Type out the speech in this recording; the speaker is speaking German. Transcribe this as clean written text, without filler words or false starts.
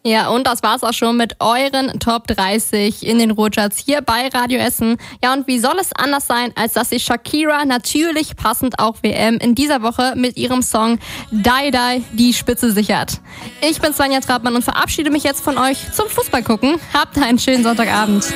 Ja, und das war's auch schon mit euren Top 30 in den Ruhrcharts hier bei Radio Essen. Ja, und wie soll es anders sein, als dass sich Shakira natürlich passend auch WM in dieser Woche mit ihrem Song Die Die die Spitze sichert. Ich bin Svenja Trappmann und verabschiede mich jetzt von euch zum Fußball gucken. Habt einen schönen Sonntagabend.